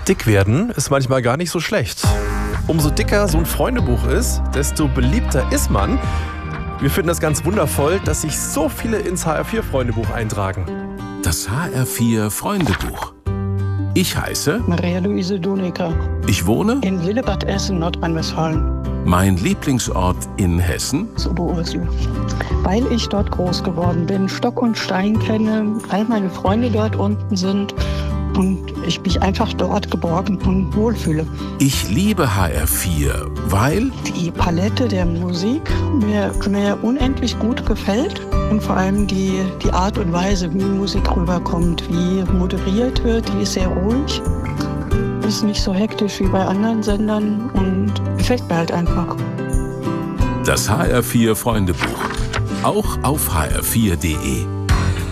Dick werden ist manchmal gar nicht so schlecht. Umso dicker so ein Freundebuch ist, desto beliebter ist man. Wir finden das ganz wundervoll, dass sich so viele ins HR4-Freundebuch eintragen. Das HR4-Freundebuch. Ich heiße Maria-Luise Donecker. Ich wohne in Lillebad Essen, Nordrhein-Westfalen. Mein Lieblingsort in Hessen? Oberursel. Weil ich dort groß geworden bin, Stock und Stein kenne, all meine Freunde dort unten sind und ich mich einfach dort geborgen und wohlfühle. Ich liebe HR4, weil die Palette der Musik mir unendlich gut gefällt und vor allem die Art und Weise, wie Musik rüberkommt, wie moderiert wird, die ist sehr ruhig. Ist nicht so hektisch wie bei anderen Sendern und gefällt mir halt einfach. Das HR4 Freundebuch. Auch auf hr4.de.